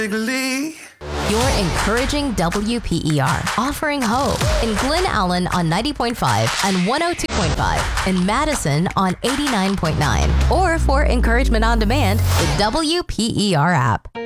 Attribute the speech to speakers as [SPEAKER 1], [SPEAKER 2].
[SPEAKER 1] You're encouraging WPER, offering hope in Glen Allen on 90.5 and 102.5, in Madison on 89.9, or for encouragement on demand, the WPER app.